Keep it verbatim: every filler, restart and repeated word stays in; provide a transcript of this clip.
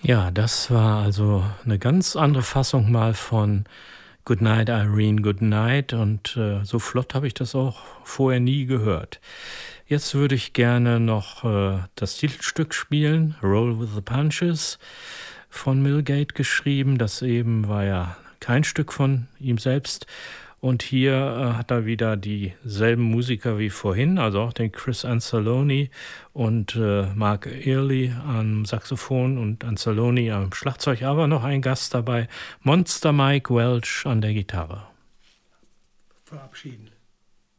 Ja, das war also eine ganz andere Fassung mal von „Goodnight Irene, Goodnight" und, äh, so flott habe ich das auch vorher nie gehört. Jetzt würde ich gerne noch, äh, das Titelstück spielen, „Roll with the Punches", von Mill Gate geschrieben. Das eben war ja kein Stück von ihm selbst. Und hier, äh, hat er wieder dieselben Musiker wie vorhin, also auch den Chris Anzalone und, äh, Mark Earley am Saxophon und Anzalone am Schlagzeug, aber noch ein Gast dabei, Monster Mike Welch an der Gitarre. Verabschieden.